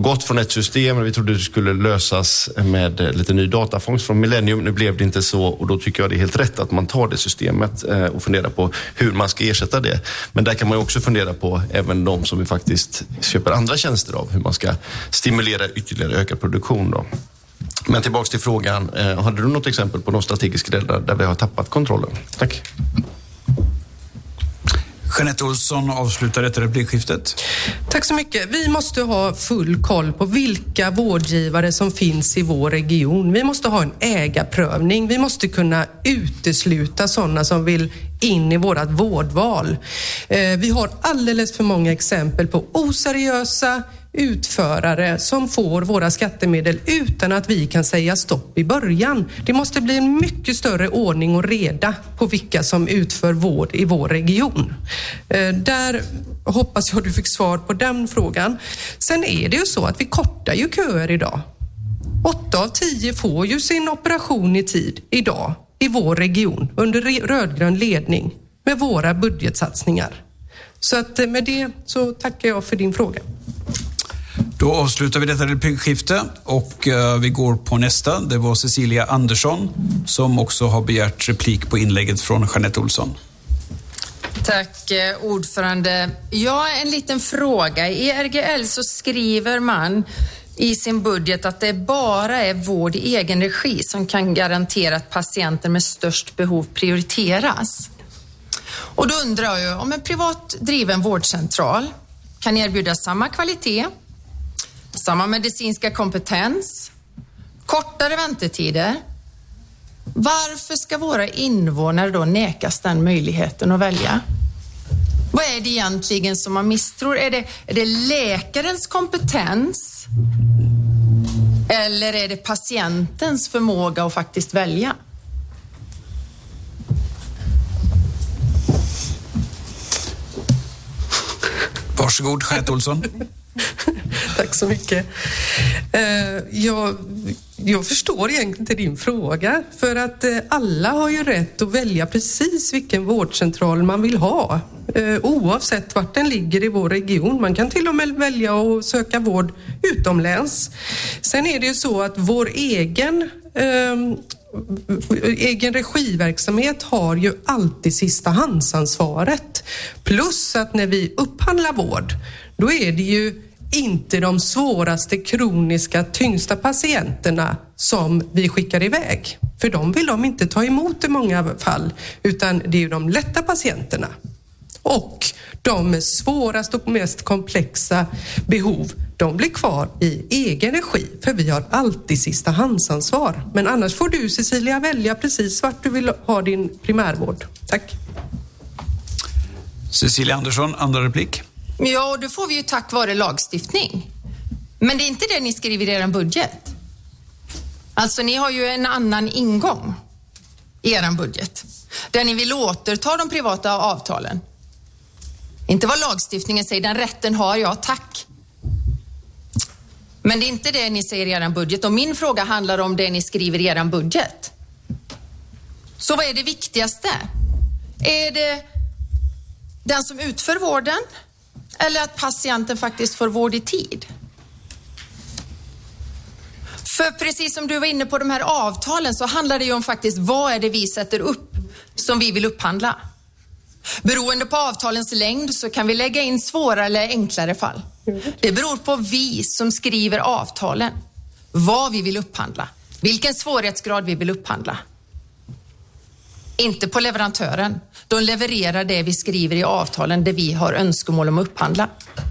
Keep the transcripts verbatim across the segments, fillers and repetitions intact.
gått från ett system, vi trodde det skulle lösas med lite ny datafångst från Millennium. Nu blev det inte så, och då tycker jag det är helt rätt att man tar det systemet och funderar på hur man ska ersätta det. Men där kan man ju också fundera på även de som vi faktiskt köper andra tjänster av, hur man ska stimulera ytterligare ökad produktion då. Men tillbaks till frågan, eh, hade du något exempel på de strategiska delar där vi har tappat kontrollen? Tack. Jeanette Olsson avslutar detta replikskiftet. Tack så mycket. Vi måste ha full koll på vilka vårdgivare som finns i vår region. Vi måste ha en ägarprövning. Vi måste kunna utesluta sådana som vill in i vårat vårdval. Eh, vi har alldeles för många exempel på oseriösa utförare som får våra skattemedel utan att vi kan säga stopp i början. Det måste bli en mycket större ordning och reda på vilka som utför vård i vår region. Eh, där hoppas jag du fick svar på den frågan. Sen är det ju så att vi kortar ju köer idag. Åtta av tio får ju sin operation i tid idag i vår region under rödgrön ledning med våra budgetsatsningar. Så att med det så tackar jag för din fråga. Då avslutar vi detta replikskifte och uh, vi går på nästa. Det var Cecilia Andersson som också har begärt replik på inlägget från Jeanette Olsson. Tack ordförande. Ja, en liten fråga. I R G L så skriver man i sin budget att det bara är vård i egen regi som kan garantera att patienter med störst behov prioriteras. Och då undrar jag ju, om en privat driven vårdcentral kan erbjuda samma kvalitet, samma medicinska kompetens, kortare väntetider, varför ska våra invånare då nekas den möjligheten att välja? Vad är det egentligen som man misstror? Är det, är det läkarens kompetens eller är det patientens förmåga att faktiskt välja? Varsågod, Jeanette Olsson. Tack så mycket. Jag, jag förstår egentligen inte din fråga. För att alla har ju rätt att välja precis vilken vårdcentral man vill ha. Oavsett vart den ligger i vår region. Man kan till och med välja att söka vård utomläns. Sen är det ju så att vår egen... Eh, egen regiverksamhet har ju alltid sistahandsansvaret. Plus att när vi upphandlar vård, då är det ju inte de svåraste, kroniska, tyngsta patienterna som vi skickar iväg. För de vill de inte ta emot i många fall, utan det är ju de lätta patienterna. Och de med svårast och mest komplexa behov, de blir kvar i egen regi, för vi har alltid sistahandsansvar. Men annars får du, Cecilia, välja precis vart du vill ha din primärvård. Tack. Cecilia Andersson, andra replik. Ja, då får vi ju tack vare lagstiftning. Men det är inte det ni skriver i er budget. Alltså, ni har ju en annan ingång i er budget. Där ni vill återta de privata avtalen. Inte vad lagstiftningen säger, den rätten har jag, tack. Men det är inte det ni säger i er budget. Och min fråga handlar om det ni skriver i er budget. Så vad är det viktigaste? Är det den som utför vården? Eller att patienten faktiskt får vård i tid? För precis som du var inne på de här avtalen, så handlar det ju om faktiskt vad är det vi sätter upp som vi vill upphandla. Beroende på avtalens längd så kan vi lägga in svårare eller enklare fall. Det beror på vi som skriver avtalen. Vad vi vill upphandla. Vilken svårighetsgrad vi vill upphandla. Inte på leverantören. De levererar det vi skriver i avtalen där vi har önskemål om att upphandla.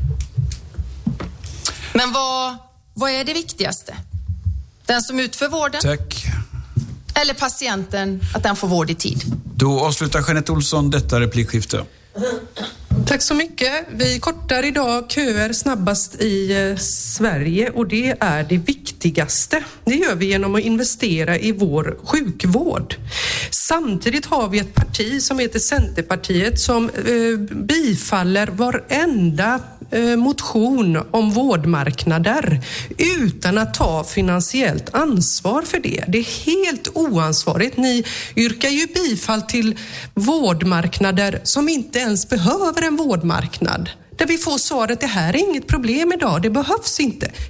Men vad, vad är det viktigaste? Den som utför vården? Tack. Eller patienten, att den får vård i tid? Då avslutar Jeanette Olsson detta replikskifte. Tack så mycket. Vi kortar idag köer snabbast i Sverige, och det är det viktigaste. Det gör vi genom att investera i vår sjukvård. Samtidigt har vi ett parti som heter Centerpartiet som eh, bifaller varenda eh, motion om vårdmarknader utan att ta finansiellt ansvar för det. Det är helt oansvarigt. Ni yrkar ju bifall till vårdmarknader som inte ens behöver en vårdmarknad. Där vi får svaret, det här är inget problem idag, det behövs inte.